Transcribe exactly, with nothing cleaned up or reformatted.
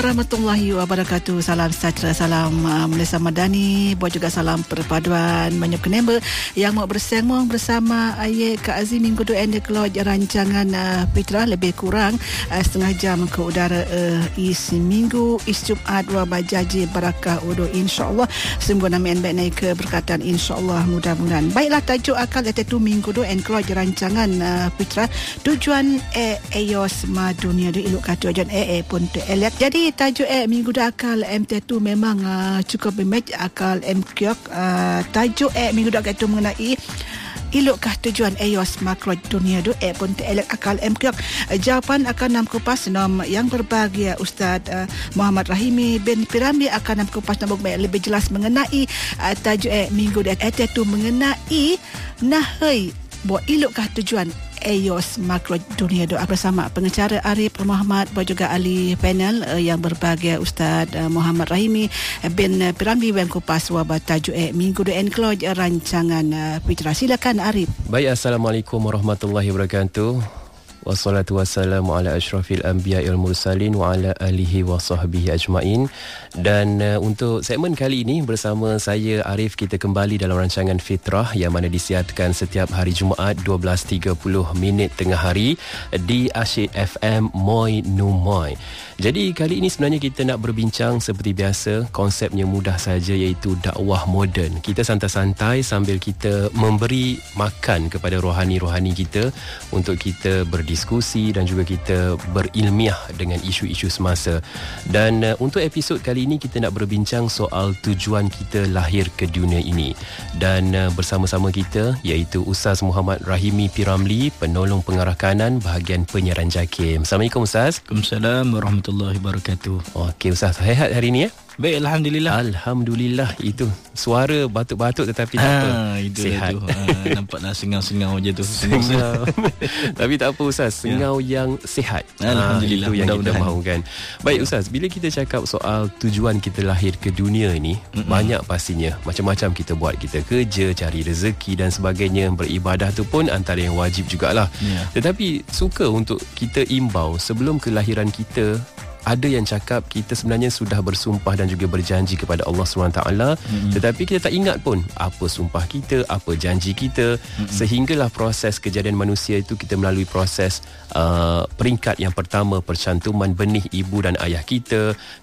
Warahmatullahi wabarakatuh. Salam sejahtera, salam uh, Malaysia Madani, buat juga salam perpaduan banyak kenemba yang mau bersembang bersama Ayek Kak Azim minggu tu anda keluar rancangan uh, Fitrah lebih kurang uh, setengah jam ke udara uh, is minggu is Jumaat wa bajaji barakah udo insyaallah semua nama yang baik naik ke berkatan insyaallah mudah-mudahan. Baiklah, tajuk akal itu minggu tu anda keluar rancangan uh, Fitrah tujuan e ayos ma dunia tu iluk kata tujuan e pun tu elak. Jadi tajuk eh minggu dah akal M T tu memang uh, cukup bermatch akal M Q uh, tajuk eh minggu dah akal tu mengenai ilukkah tujuan ayos makro dunia tu eh pun elak akal M Q. Uh, jawapan akan nam kupas nom yang berbahagia Ustaz uh, Muhammad Rahimi bin Piramli akan nam kupas nom lebih jelas mengenai uh, tajuk eh minggu dah eh tu mengenai nahai buat ilukkah tujuan ayos makro dunia doa bersama pengacara Arif Muhammad dan juga ahli panel uh, yang berbahagia Ustaz uh, Muhammad Rahimi bin uh, Piramli Wen Kupas wabat tajuk eh minggu doa enclose uh, rancangan uh, Fitrah. Silakan Arif. Baik, Assalamualaikum warahmatullahi wabarakatuh. Wassalatu wassalamu ala asyrafil anbiya'il mursalin wa ala alihi wa sahbihi ajma'in. Dan uh, untuk segmen kali ini bersama saya Arif, kita kembali dalam rancangan Fitrah yang mana disiarkan setiap hari Jumaat dua belas tiga puluh minit tengah hari di Asyik F M Moi Numoy. Jadi kali ini sebenarnya kita nak berbincang seperti biasa, konsepnya mudah saja, iaitu dakwah moden. Kita santai-santai sambil kita memberi makan kepada rohani-rohani kita untuk kita berdiskusi dan juga kita berilmiah dengan isu-isu semasa. Dan uh, untuk episod kali ini kita nak berbincang soal tujuan kita lahir ke dunia ini. Dan uh, bersama-sama kita iaitu Ustaz Muhammad Rahimi Piramli, penolong pengarah kanan bahagian penyiaran JAKIM. Assalamualaikum Ustaz. Waalaikumsalam warahmatullahi wabarakatuh. Okey Ustaz, sihat hari ini ya? Baik, Alhamdulillah. Alhamdulillah. Itu suara batuk-batuk tetapi tak apa, itu sihat. tu. Ha, nampaklah sengau-sengau je tu. Sengau. Tapi tak apa Ustaz, sengau ya. yang sihat. Alhamdulillah. Ha, itu yang mudah-mudahan kita mahukan. Baik ya. Ustaz, bila kita cakap soal tujuan kita lahir ke dunia ini, Mm-mm. banyak pastinya. Macam-macam kita buat. Kita kerja, cari rezeki dan sebagainya. Beribadah tu pun antara yang wajib jugalah. Ya. Tetapi suka untuk kita imbau sebelum kelahiran kita, ada yang cakap kita sebenarnya sudah bersumpah dan juga berjanji kepada Allah subhanahu wa taala, mm-hmm. tetapi kita tak ingat pun apa sumpah kita, apa janji kita, mm-hmm. sehinggalah proses kejadian manusia itu kita melalui proses uh, peringkat yang pertama, percantuman benih ibu dan ayah kita,